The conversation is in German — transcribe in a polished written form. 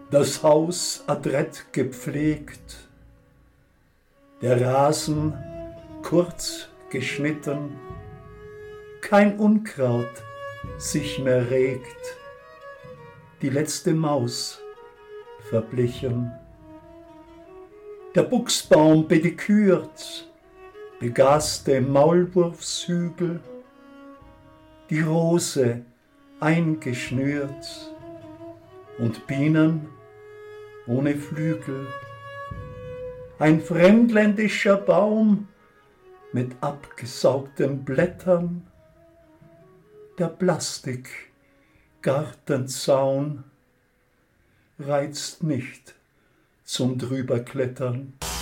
Das Haus adrett gepflegt, der Rasen kurz geschnitten, kein Unkraut sich mehr regt, die letzte Maus verblichen. Der Buchsbaum pedikürt, begaste Maulwurfshügel, die Rose eingeschnürt und Bienen ohne Flügel. Ein fremdländischer Baum mit abgesaugten Blättern, der Plastikgartenzaun reizt nicht zum Drüberklettern.